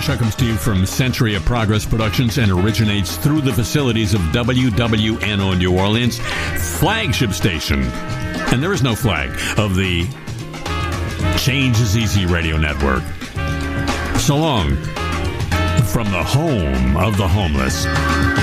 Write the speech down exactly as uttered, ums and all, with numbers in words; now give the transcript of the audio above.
show comes to you from Century of Progress Productions and originates through the facilities of W W N O New Orleans, flagship station, and there is no flag, of the Change is Easy Radio Network. So long from the home of the homeless.